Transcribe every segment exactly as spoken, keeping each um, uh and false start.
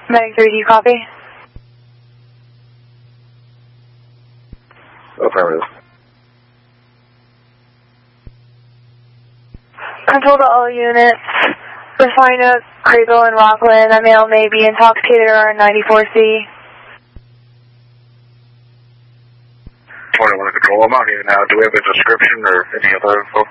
Medic three, do you copy? Affirmative. Control to all units. Refina, Crego, and Rockland. That male may be intoxicated or ninety-four C. twenty-one Control, I'm out here now. Do we have a description or any other info?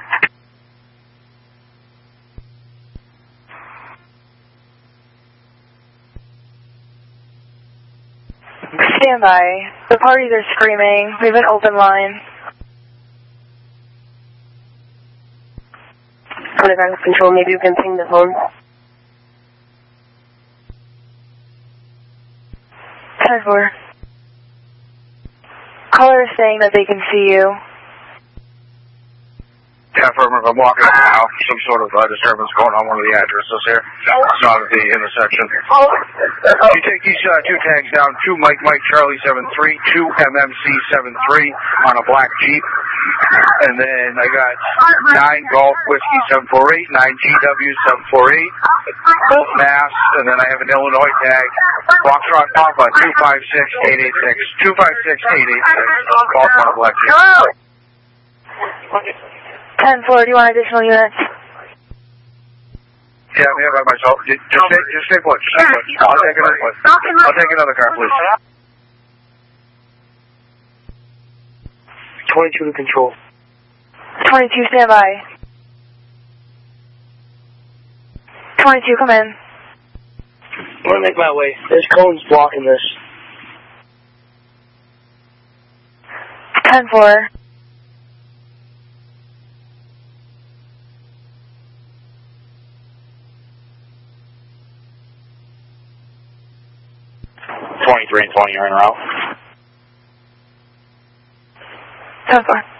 Stand by. The parties are screaming. We have an open line. twenty-five Control, maybe you can ping the phone. ten four. Caller is saying that they can see you. Yeah, affirmative. I'm walking up now. Some sort of uh, disturbance going on one of the addresses here. It's not at the intersection. You take these uh, two tags down. Two Mike Mike Charlie seven three, two M M C seven three on a black Jeep. And then I got nine Golf Whiskey seven four eight, nine G W seven four eight, Mass, and then I have an Illinois tag. Foxtrot Papa two five six eight eight six. two five six eight eight six. Golf on a black Jeep. ten four, do you want additional units? Yeah, I'm here by myself. Just, just, stay, just stay put. Just stay put. I'll take another one. I'll take another car, please. twenty-two to Control. twenty-two, stand by. twenty-two, come in. I'm gonna make my way. There's cones blocking this. ten four. twenty-three and twenty are en route. ten four.